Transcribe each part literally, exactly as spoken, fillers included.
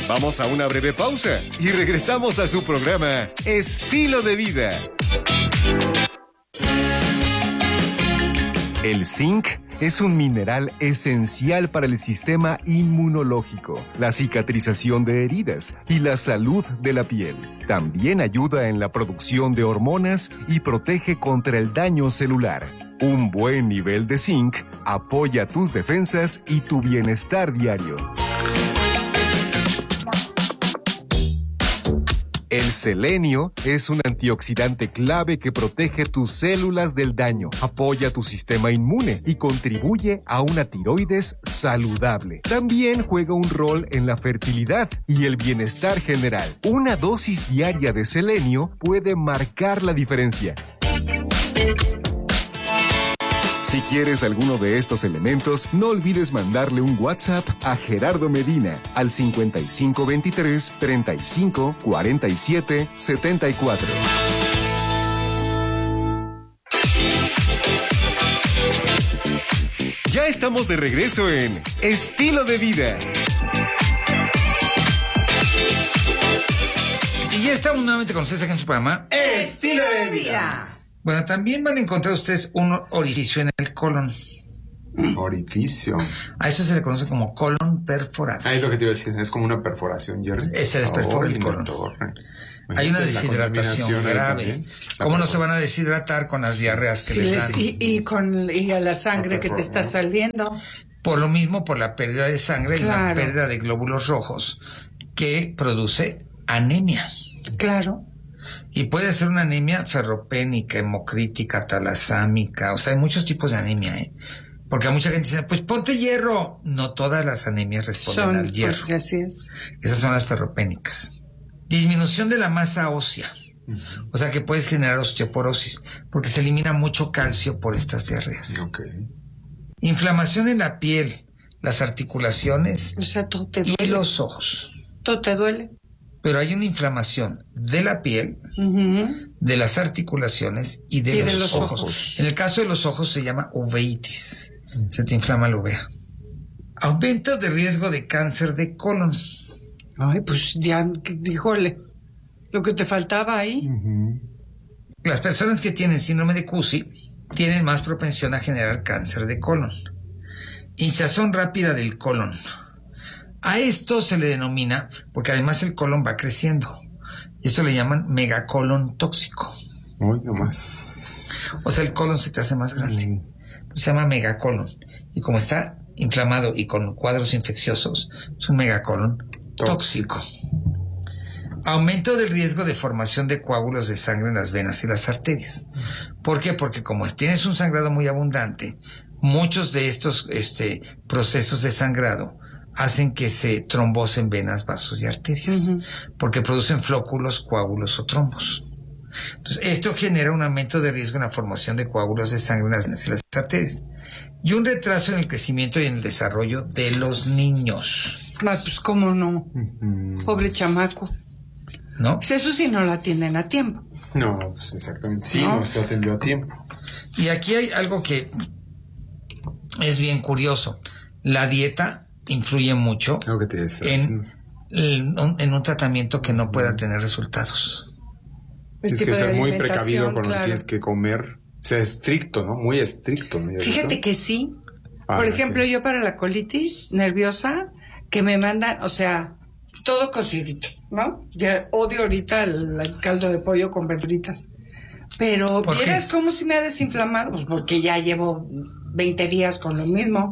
Vamos a una breve pausa y regresamos a su programa Estilo de Vida. El zinc es un mineral esencial para el sistema inmunológico, la cicatrización de heridas y la salud de la piel. También ayuda en la producción de hormonas y protege contra el daño celular. Un buen nivel de zinc apoya tus defensas y tu bienestar diario. El selenio es un antioxidante clave que protege tus células del daño, apoya tu sistema inmune y contribuye a una tiroides saludable. También juega un rol en la fertilidad y el bienestar general. Una dosis diaria de selenio puede marcar la diferencia. Si quieres alguno de estos elementos, no olvides mandarle un WhatsApp a Gerardo Medina al cincuenta y cinco veintitrés, treinta y cinco, cuarenta y siete, setenta y cuatro. Ya estamos de regreso en Estilo de Vida. Y ya estamos nuevamente con ustedes aquí en su programa Estilo de Vida. Bueno, también van a encontrar ustedes un orificio en el colon. Orificio. A eso se le conoce como colon perforado. Ah, es lo que te iba a decir, es como una perforación, Jerry. Se les perfora el colon. Hay una deshidratación grave. ¿Cómo no se van a deshidratar con las diarreas que sí, les les, dan? y, y con y a la sangre la que te está saliendo. Por lo mismo, por la pérdida de sangre y claro. la pérdida de glóbulos rojos que produce anemia. Claro. Y puede ser una anemia ferropénica, hemocrítica, talasámica, o sea, hay muchos tipos de anemia, ¿eh? Porque mucha gente dice, pues ponte hierro. No todas las anemias responden son, al hierro. Pues, así es. Esas son las ferropénicas. Disminución de la masa ósea. Uh-huh. O sea que puedes generar osteoporosis, porque se elimina mucho calcio por estas diarreas. Okay. Inflamación en la piel, las articulaciones, o sea, todo te duele. Y los ojos. Todo te duele. Pero hay una inflamación de la piel, uh-huh. de las articulaciones y de, y los, de los ojos. ojos. En el caso de los ojos se llama uveitis. Uh-huh. Se te inflama la uvea. Aumento de riesgo de cáncer de colon. Ay, pues ya, híjole, lo que te faltaba ahí. Uh-huh. Las personas que tienen síndrome de Cushing tienen más propensión a generar cáncer de colon. Hinchazón rápida del colon. A esto se le denomina, porque además el colon va creciendo, y esto le llaman megacolon tóxico. Uy, nomás. O sea, el colon se te hace más grande. Mm. Se llama megacolon. Y como está inflamado y con cuadros infecciosos, es un megacolon tóxico. tóxico. Aumento del riesgo de formación de coágulos de sangre en las venas y las arterias. ¿Por qué? Porque como tienes un sangrado muy abundante, muchos de estos este, procesos de sangrado hacen que se trombosen venas, vasos y arterias, uh-huh. porque producen flóculos, coágulos o trombos. Entonces, esto genera un aumento de riesgo en la formación de coágulos de sangre en las venas y las arterias. Y un retraso en el crecimiento y en el desarrollo de los niños. Ah, pues cómo no. Uh-huh. Pobre chamaco. ¿No? Pues eso sí no lo atienden a tiempo. No, pues exactamente. Sí, no, no se atendió a tiempo. Y aquí hay algo que es bien curioso. La dieta influye mucho que te en, en, en un tratamiento que no pueda tener resultados. Tienes que ser muy precavido con claro. lo que tienes que comer. Sea estricto, ¿no? Muy estricto, ¿no? Fíjate eso? que sí. Ah, Por ejemplo, sí. yo para la colitis nerviosa, que me mandan, o sea, todo cocidito, ¿no? Ya odio ahorita el, el caldo de pollo con verduritas. Pero ¿vieras cómo si me ha desinflamado? Pues porque ya llevo veinte días con lo mismo.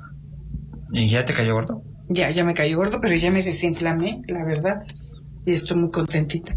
¿Y ya te cayó gordo? Ya, ya me cayó gordo, pero ya me desinflamé, la verdad. Y estoy muy contentita.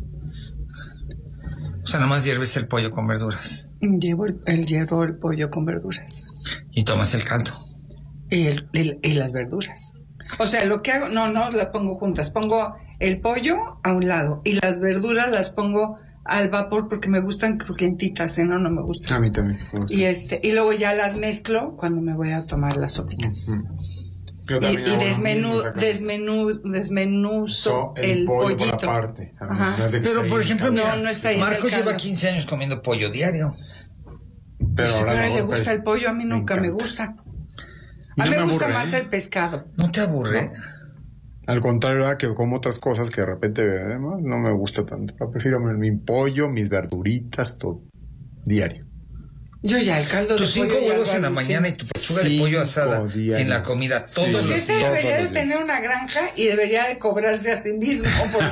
O sea, nomás hierves el pollo con verduras. Llevo el, el hiervo el pollo con verduras. ¿Y tomas el caldo? Y, el, el, y las verduras. O sea, lo que hago, no, no las pongo juntas. Pongo el pollo a un lado y las verduras las pongo al vapor porque me gustan crujientitas, si no, no me gustan. A mí también. Y este, y luego ya las mezclo cuando me voy a tomar la sopita. Uh-huh. Y, y desmenú, desmenú, desmenuzo so, el, el pollo pollito. Por parte. Pero por ejemplo, mira, no, no está Marcos lleva quince años comiendo pollo diario. Pero sí, ahora no, le gusta pues, el pollo, a mí nunca me, me gusta. A mí no me, me gusta aburre, más ¿eh? el pescado. ¿No te aburre? Al contrario, ¿verdad? Que como otras cosas que de repente eh, no, no me gusta tanto. Prefiero mi pollo, mis verduritas, todo. Diario. Yo ya, el caldo Tus de pollo. Tus cinco huevos en la mañana y tu pechuga de pollo asada diarios. En la comida todos sí. los días. Este debería de tener días. una granja y debería de cobrarse a sí mismo.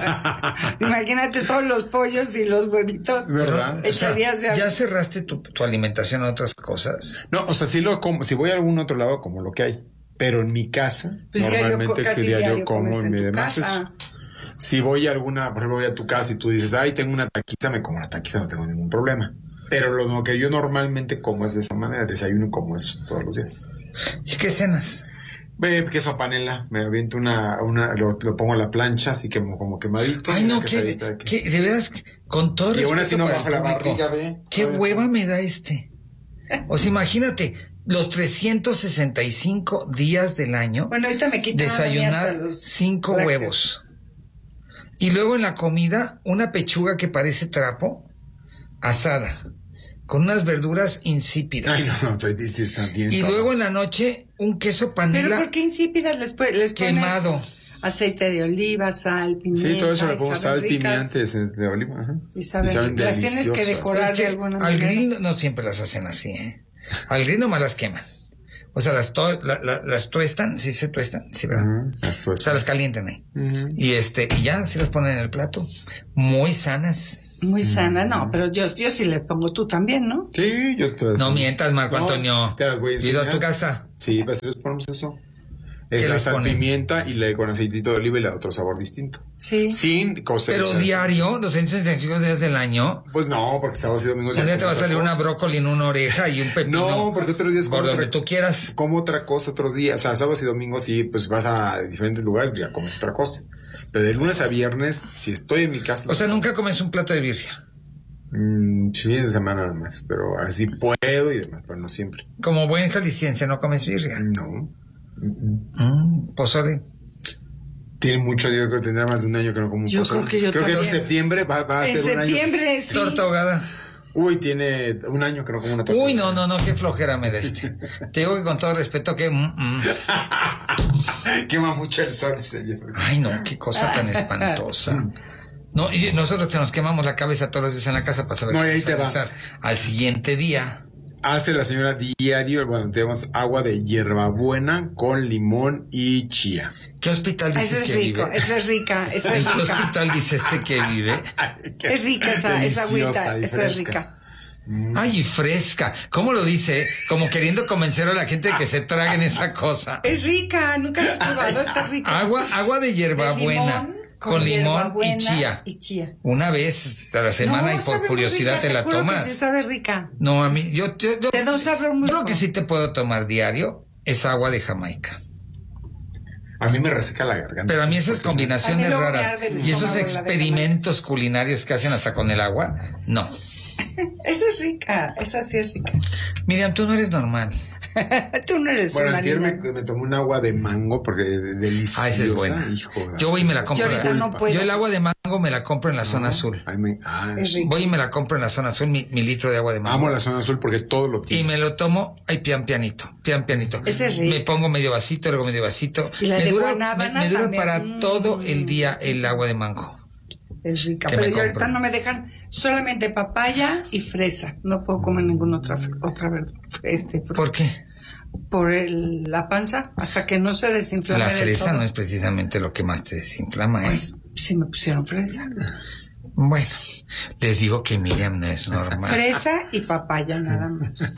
Imagínate todos los pollos y los huevitos. ¿Verdad? O sea, ¿ya cerraste tu, tu alimentación a otras cosas? No, o sea, si lo como, si voy a algún otro lado, como lo que hay. Pero en mi casa, pues normalmente que diario como y me demás es, si voy a alguna, por ejemplo, voy a tu casa y tú dices, ay, tengo una taquiza, me como la taquiza, no tengo ningún problema. Pero lo, lo que yo normalmente como es de esa manera, desayuno y como eso todos los días. ¿Y qué cenas? Eh, queso panela, me aviento una, una lo, lo pongo a la plancha, así que como, como quemadito. Ay, no, que, de, que de veras, con todo y respeto así no para bajo la barriga, ve. Qué hueva me da este. O sea, imagínate, los trescientos sesenta y cinco días del año, bueno, ahorita me quitan desayunar cinco lácteos. Huevos. Y luego en la comida, una pechuga que parece trapo, asada, con unas verduras insípidas. Ay, no, no, te dices y todo. Luego en la noche, un queso panela. ¿Pero por qué insípidas? Les, les quemado. Pones aceite de oliva, sal, pimienta. Sí, todo eso le pongo sal, pimienta, aceite de oliva. Ajá. Y saben, y saben las tienes que decorar de alguna manera. Al grill no, no siempre las hacen así, ¿eh? Al grill nomás las queman. O sea, las, to la, la, las tuestan, sí se tuestan, sí, ¿verdad? Uh-huh, las o sea, las calientan ahí. Uh-huh. Y este, y ya, sí las ponen en el plato. Muy sanas. Muy sana, uh-huh. No, pero yo, yo sí le pongo, tú también, ¿no? Sí, yo te No mientas, Marco no, Antonio. Te las voy a enseñar. ¿Ido a tu casa? Sí, pues les ponemos eso. Es la sal, ponen? Pimienta y le con aceitito de oliva y le da otro sabor distinto. Sí. Sin cocer. Pero diario, los ciento sesenta y cinco días del año. Pues no, porque sábados y domingos. Un día te va a salir cosa. Una brócoli en una oreja y un pepino. No, porque otros días por donde tú quieras. Como otra cosa otros días. O sea, sábados y domingos sí, pues vas a diferentes lugares y ya comes otra cosa. Pero de lunes a viernes, si estoy en mi casa. O sea, nunca comes un plato de birria. Mm, fines de semana nada más, pero así puedo y demás, pero no siempre. Como buen jalisciense, ¿no comes birria? No. Mm, pozole. Tiene mucho, yo creo que tendrá más de un año que no como un yo pozole. Creo que yo creo también. que en septiembre va, va a en ser un año. En septiembre, sí. Torta ahogada. Uy, tiene un año que no como una torta. Uy, no, no, no, qué flojera me da este. Te digo que con todo respeto que... Mm, mm. Quema mucho el sol, señor. Ay, no, qué cosa tan espantosa. No, y nosotros que nos quemamos la cabeza todos los días en la casa para saber no, qué ahí te va. Al siguiente día... Hace la señora diario, bueno, tenemos agua de hierbabuena con limón y chía. ¿Qué hospital dices ese es que rico, vive? Esa es rica, esa es rica. ¿En qué rica. hospital dice este que vive? Es rica esa, esa agüita, esa es rica. Mm. Ay, y fresca. ¿Cómo lo dice? Como queriendo convencer a la gente de que se traguen esa cosa. Es rica, nunca la he probado, está rica. Agua, agua de hierbabuena. Con, con limón y chía. y chía. Una vez a la semana no, y por curiosidad rica, te la te tomas. Que sí sabe rica. No, a mí, yo, yo, yo te da un sabor muy lo que sí te puedo tomar diario es agua de Jamaica. A mí me reseca la garganta. Pero a mí esas combinaciones raras y esos experimentos culinarios que hacen hasta con el agua, no. Esa es rica, esa sí es rica. Miriam, tú no eres normal. Tú no eres bueno, una ayer me, me tomé un agua de mango porque deliciosa. Ah, esa es buena. Hijo, yo voy y me la compro. Yo, la, no puedo. yo el agua de mango me la compro en la zona no, azul. Me, ah, voy y me la compro en la zona azul, mi, mi litro de agua de mango. Amo la zona azul porque todo lo tiene. Y me lo tomo, ay, pian pianito, pian pianito. Ese es rico. Me pongo medio vasito, luego medio vasito. ¿Y la me de dura, me, me dura para mm. todo el día el agua de mango. Es rica, pero yo ahorita no me dejan solamente papaya y fresa. No puedo comer ninguna otra otra verdura. Este, ¿Por qué? Por el, la panza, hasta que no se desinflame. La fresa no es precisamente lo que más te desinflama, ¿eh? Pues sí me pusieron fresa. Bueno, les digo que Miriam no es normal. Fresa y papaya nada más.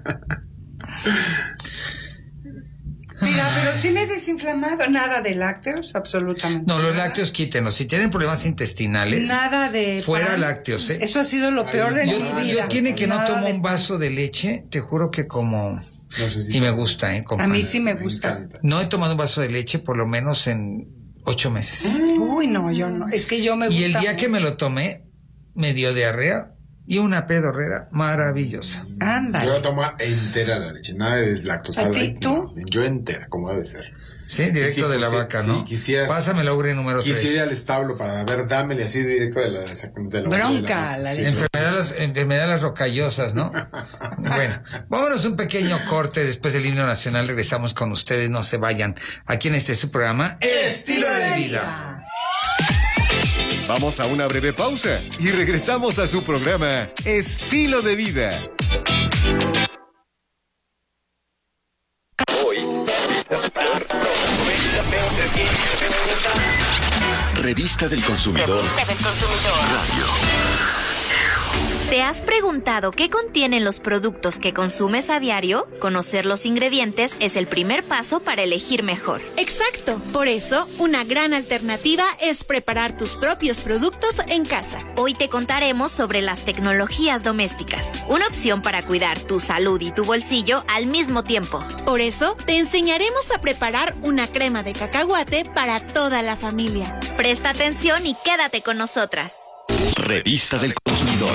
Mira, pero sí me he desinflamado. Nada de lácteos, absolutamente. No, los nada. lácteos quítenlos. Si tienen problemas intestinales, nada de fuera pan. Lácteos, ¿eh? Eso ha sido lo peor de yo, mi vida. Yo tiene que nada no tomo un vaso de leche, te juro que como... No sé si y me gusta, ¿eh? A mí sí me gusta. Me no he tomado un vaso de leche por lo menos en ocho meses. Uy, no, yo no. Es que yo me gusta. Y el día mucho. que me lo tomé, me dio diarrea y una pedorrera maravillosa. Anda. Yo tomo entera la leche, nada de deslactosada. ¿A ti, tú? Yo entera, como debe ser. Sí, directo sí, de la vaca, sí, ¿no? Quisiera, Pásame la ubre número tres. Quisiera ir al establo para ver, dámele así directo de la, de la bronca. De la, sí, enfermedades, enfermedades rocallosas, ¿no? Bueno, vámonos un pequeño corte después del himno nacional. Regresamos con ustedes, no se vayan. Aquí en este su programa, Estilo de Vida. Vamos a una breve pausa y regresamos a su programa, Estilo de Vida. Revista del Consumidor. Revista del Consumidor. Radio. ¿Te has preguntado qué contienen los productos que consumes a diario? Conocer los ingredientes es el primer paso para elegir mejor. Exacto. Por eso, una gran alternativa es preparar tus propios productos en casa. Hoy te contaremos sobre las tecnologías domésticas, una opción para cuidar tu salud y tu bolsillo al mismo tiempo. Por eso, te enseñaremos a preparar una crema de cacahuate para toda la familia. Presta atención y quédate con nosotras. Revista del Consumidor.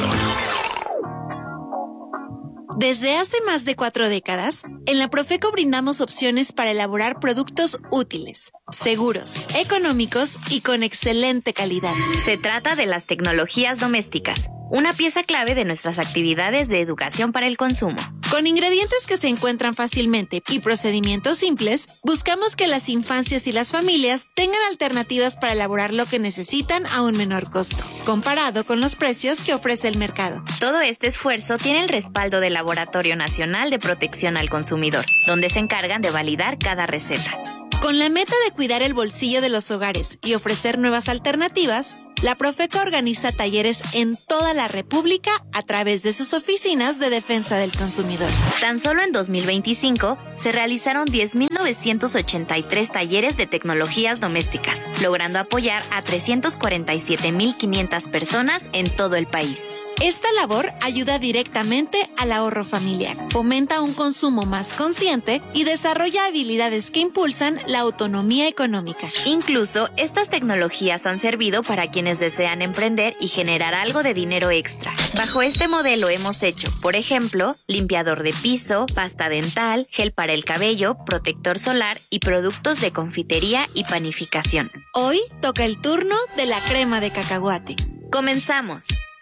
Desde hace más de cuatro décadas, en la Profeco brindamos opciones para elaborar productos útiles, seguros, económicos y con excelente calidad. Se trata de las tecnologías domésticas, una pieza clave de nuestras actividades de educación para el consumo. Con ingredientes que se encuentran fácilmente y procedimientos simples, buscamos que las infancias y las familias tengan alternativas para elaborar lo que necesitan a un menor costo, comparado con los precios que ofrece el mercado. Todo este esfuerzo tiene el respaldo del Laboratorio Nacional de Protección al Consumidor, donde se encargan de validar cada receta. Con la meta de cuidar el bolsillo de los hogares y ofrecer nuevas alternativas, la Profeco organiza talleres en toda la República a través de sus oficinas de defensa del consumidor. Tan solo en dos mil veinticinco se realizaron diez mil novecientos ochenta y tres talleres de tecnologías domésticas, logrando apoyar a trescientas cuarenta y siete mil quinientas personas en todo el país. Esta labor ayuda directamente al ahorro familiar, fomenta un consumo más consciente y desarrolla habilidades que impulsan la autonomía económica. Incluso, estas tecnologías han servido para quienes desean emprender y generar algo de dinero extra. Bajo este modelo hemos hecho, por ejemplo, limpiador de piso, pasta dental, gel para el cabello, protector solar y productos de confitería y panificación. Hoy toca el turno de la crema de cacahuate. ¡Comenzamos!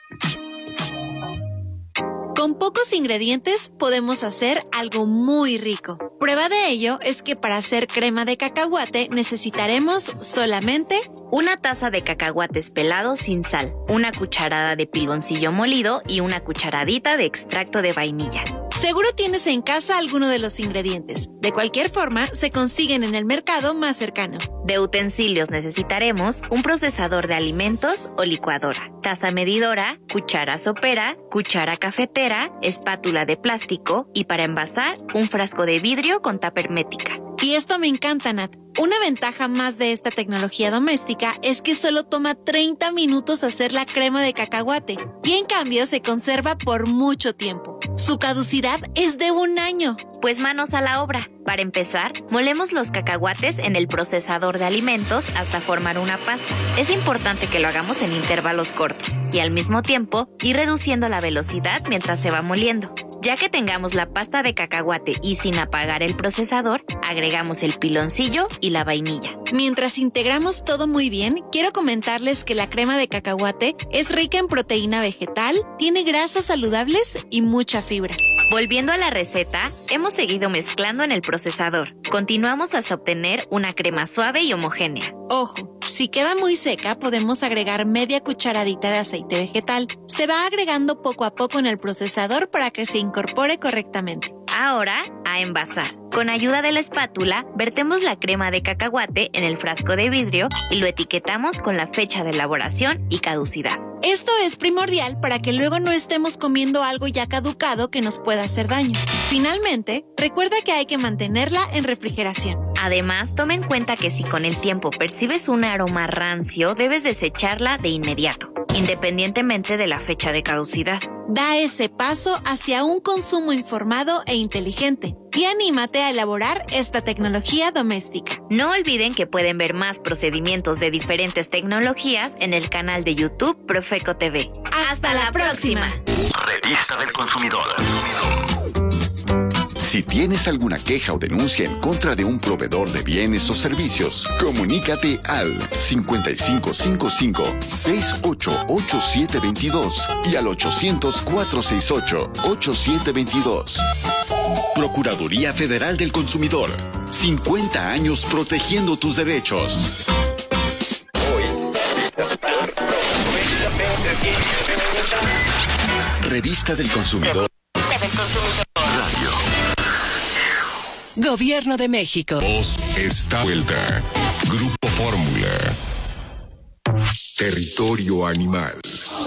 Con pocos ingredientes podemos hacer algo muy rico. Prueba de ello es que para hacer crema de cacahuate necesitaremos solamente una taza de cacahuates pelados sin sal, una cucharada de piloncillo molido y una cucharadita de extracto de vainilla. Seguro tienes en casa alguno de los ingredientes. De cualquier forma, se consiguen en el mercado más cercano. De utensilios necesitaremos un procesador de alimentos o licuadora, taza medidora, cuchara sopera, cuchara cafetera, espátula de plástico y para envasar, un frasco de vidrio con tapa hermética. Y esto me encanta, Nat. Una ventaja más de esta tecnología doméstica es que solo toma treinta minutos hacer la crema de cacahuate y en cambio se conserva por mucho tiempo. Su caducidad es de un año. Pues manos a la obra. Para empezar, molemos los cacahuates en el procesador de alimentos hasta formar una pasta. Es importante que lo hagamos en intervalos cortos y al mismo tiempo ir reduciendo la velocidad mientras se va moliendo. Ya que tengamos la pasta de cacahuate y sin apagar el procesador, agregamos el piloncillo y la vainilla. Mientras integramos todo muy bien, quiero comentarles que la crema de cacahuate es rica en proteína vegetal, tiene grasas saludables y mucha fibra. Volviendo a la receta, hemos seguido mezclando en el procesador. Continuamos hasta obtener una crema suave y homogénea. Ojo, si queda muy seca, podemos agregar media cucharadita de aceite vegetal. Se va agregando poco a poco en el procesador para que se incorpore correctamente. Ahora, a envasar. Con ayuda de la espátula, vertemos la crema de cacahuate en el frasco de vidrio y lo etiquetamos con la fecha de elaboración y caducidad. Esto es primordial para que luego no estemos comiendo algo ya caducado que nos pueda hacer daño. Finalmente, recuerda que hay que mantenerla en refrigeración. Además, toma en cuenta que si con el tiempo percibes un aroma rancio, debes desecharla de inmediato, independientemente de la fecha de caducidad. Da ese paso hacia un consumo informado e inteligente y anímate a elaborar esta tecnología doméstica. No olviden que pueden ver más procedimientos de diferentes tecnologías en el canal de YouTube Profeco T V. ¡Hasta, Hasta la próxima! próxima. Revista del Consumidor. Si tienes alguna queja o denuncia en contra de un proveedor de bienes o servicios, comunícate al cincuenta y cinco cincuenta y cinco, sesenta y ocho, ochenta y siete veintidós y al ochocientos, cuatrocientos sesenta y ocho, ochenta y siete veintidós. Procuraduría Federal del Consumidor. cincuenta años protegiendo tus derechos. Revista del Consumidor. Radio. Gobierno de México. Voz está vuelta. Grupo Fórmula. Territorio animal.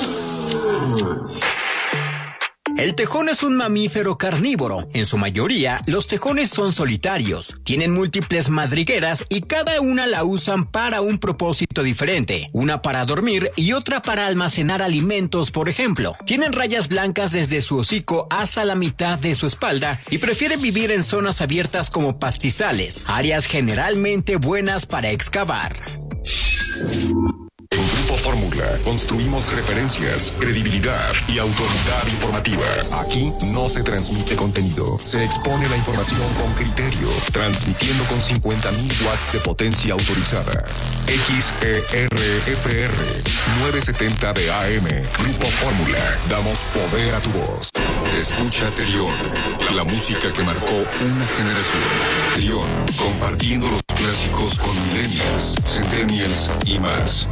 El tejón es un mamífero carnívoro. En su mayoría, los tejones son solitarios. Tienen múltiples madrigueras y cada una la usan para un propósito diferente. Una para dormir y otra para almacenar alimentos, por ejemplo. Tienen rayas blancas desde su hocico hasta la mitad de su espalda y prefieren vivir en zonas abiertas como pastizales, áreas generalmente buenas para excavar. En Grupo Fórmula construimos referencias, credibilidad y autoridad informativa. Aquí no se transmite contenido, se expone la información con criterio, transmitiendo con cincuenta mil watts de potencia autorizada. X E R F R novecientos setenta de A M. Grupo Fórmula, damos poder a tu voz. Escucha Terión, la música que marcó una generación. Terión, compartiendo los clásicos con millennials, centennials y más.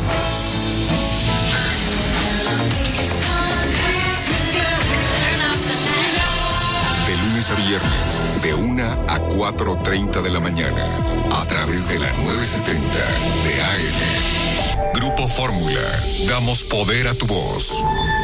De lunes a viernes, de una a cuatro treinta de la mañana, a través de la novecientos setenta de A M. Grupo Fórmula, damos poder a tu voz.